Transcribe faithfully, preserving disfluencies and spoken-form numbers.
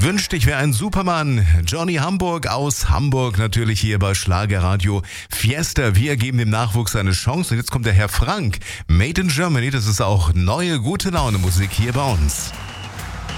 wünschte, ich wäre ein Superman. Johnny Hamburg aus Hamburg, natürlich hier bei Schlagerradio Fiesta. Wir geben dem Nachwuchs eine Chance. Und jetzt kommt der Herr Frank. Made in Germany, das ist auch neue, gute Laune Musik hier bei uns.